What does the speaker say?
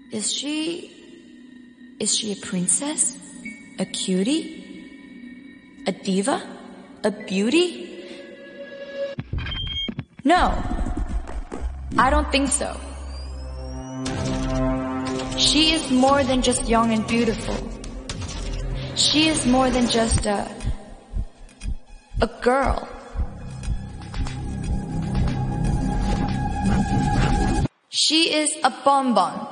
Is she a princess? A cutie? A diva? A beauty? No, I don't think so. She is more than just young and beautiful. She is more than just a girl. She is a bonbon.